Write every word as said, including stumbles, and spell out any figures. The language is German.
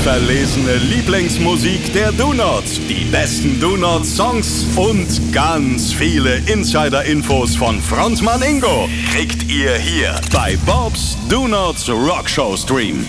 Verlesene Lieblingsmusik der Donuts, die besten Donut-Songs und ganz viele Insider-Infos von Frontmann Ingo kriegt ihr hier bei Bobs Donuts Rockshow Stream.